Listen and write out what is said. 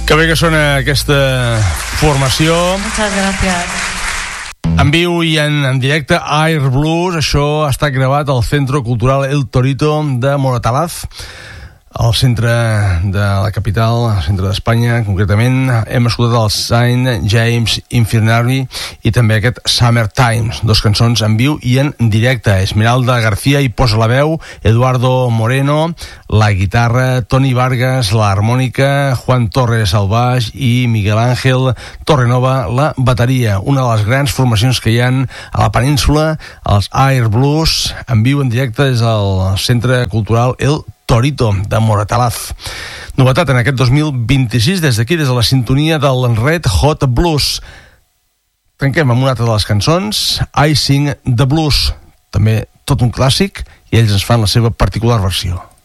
Que bé que sona aquesta formació. Muchas gracias. En viu i en directe, Air Blues. Això ha estat gravat al Centro Cultural El Torito de Moratalaz, al centre de la capital, al centre d'Espanya, concretament. Hem escoltat el Saint James Infirmary i també aquest Summer Times, dos cançons en viu i en directe. Esmeralda García hi posa la veu, Eduardo Moreno, la guitarra, Toni Vargas, la harmònica, Juan Torres al baix i Miguel Ángel Torrenova, la bateria. Una de les grans formacions que hi ha a la península, els Air Blues, en viu en directe des del Centre Cultural El Torito de Moratalaz. Novetat en aquest 2026 des d'aquí, des de la sintonia del Red Hot Blues. Trenquem amb una altra de les cançons, I Sing the Blues, també tot un clàssic, i ells ens fan la seva particular versió.